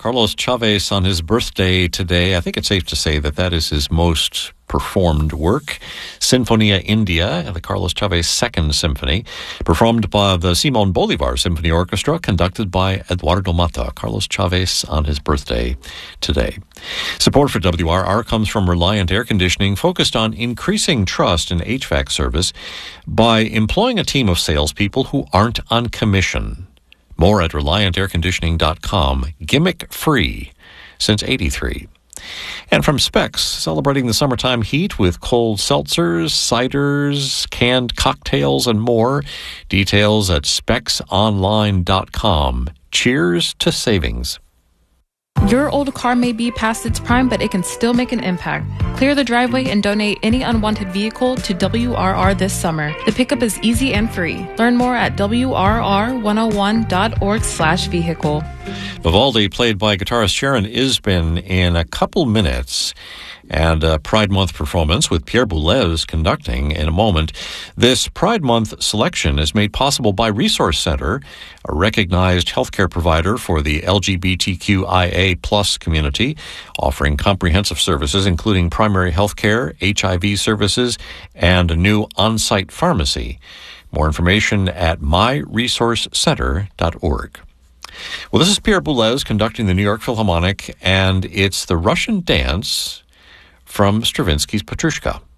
Carlos Chavez on his birthday today. I think it's safe to say that is his most performed work. Sinfonia India, the Carlos Chavez Second Symphony, performed by the Simon Bolivar Symphony Orchestra, conducted by Eduardo Mata. Carlos Chavez on his birthday today. Support for WRR comes from Reliant Air Conditioning, focused on increasing trust in HVAC service by employing a team of salespeople who aren't on commission. More at ReliantAirConditioning.com. Gimmick free since '83. And from Specs, celebrating the summertime heat with cold seltzers, ciders, canned cocktails, and more. Details at specsonline.com. Cheers to savings. Your old car may be past its prime, but it can still make an impact. Clear the driveway and donate any unwanted vehicle to WRR this summer. The pickup is easy and free. Learn more at WRR101.org/vehicle. Vivaldi, played by guitarist Sharon Isbin, in a couple minutes, and a Pride Month performance with Pierre Boulez conducting in a moment. This Pride Month selection is made possible by Resource Center, a recognized healthcare provider for the LGBTQIA+ community, offering comprehensive services including primary healthcare, HIV services, and a new on-site pharmacy. More information at myresourcecenter.org. Well, this is Pierre Boulez conducting the New York Philharmonic, and it's the Russian dance from Stravinsky's Petrushka.